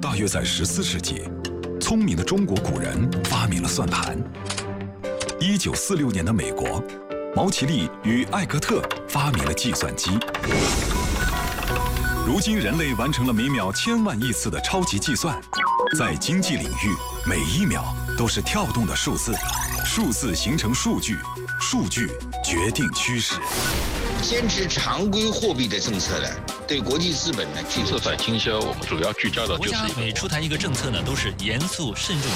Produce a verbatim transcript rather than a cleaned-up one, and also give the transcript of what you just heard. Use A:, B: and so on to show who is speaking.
A: 大约在十四世纪，聪明的中国古人发明了算盘。一九四六年的美国，毛奇利与艾格特发明了计算机。如今，人类完成了每秒千万亿次的超级计算。在经济领域，每一秒都是跳动的数字，数字形成数据，数据决定趋势。
B: 坚持常规货币的政策呢，对国际资本呢，
C: 色彩倾销，我们主要聚焦的就是
D: 国家每出台一个政策呢，都是严肃慎重。